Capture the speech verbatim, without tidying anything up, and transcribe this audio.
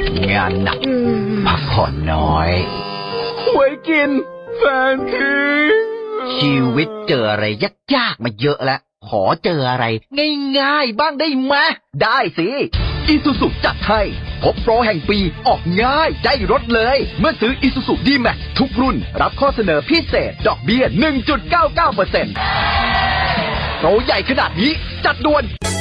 งานหนักพักผ่อนน้อยหวยกินแฟนทิ้งชีวิตเจออะไรยากๆมาเยอะแล้วขอเจออะไรง่ายๆบ้างได้ไหมได้สิอีซูซุจัดให้พบโปรแห่งปีออกง่ายได้รถเลยเมื่อซื้ออีซูซุ ดี แม็กซ์ ทุกรุ่นรับข้อเสนอพิเศษดอกเบี้ย หนึ่งจุดเก้าเก้าเปอร์เซ็นต์ โปรใหญ่ขนาดนี้จัดด่วน